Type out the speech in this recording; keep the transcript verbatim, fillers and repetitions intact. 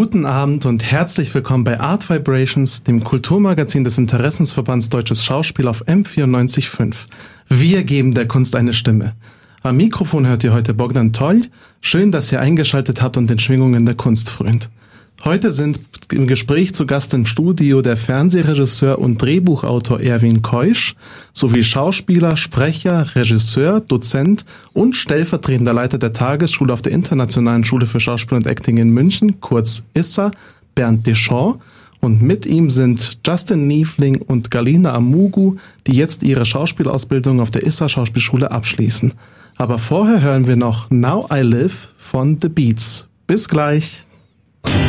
Guten Abend und herzlich willkommen bei Art Vibrations, dem Kulturmagazin des Interessensverbands Deutsches Schauspiel auf M vierundneunzig Komma fünf. Wir geben der Kunst eine Stimme. Am Mikrofon hört ihr heute Bogdan Toll. Schön, dass ihr eingeschaltet habt und den Schwingungen der Kunst frönt. Heute sind im Gespräch zu Gast im Studio der Fernsehregisseur und Drehbuchautor Erwin Keusch sowie Schauspieler, Sprecher, Regisseur, Dozent und stellvertretender Leiter der Tagesschule auf der Internationalen Schule für Schauspiel und Acting in München, kurz I S A, Bernd Deschamps. Und mit ihm sind Justin Niefling und Galina Amugu, die jetzt ihre Schauspielausbildung auf der I S A Schauspielschule abschließen. Aber vorher hören wir noch Now I Live von The Beats. Bis gleich!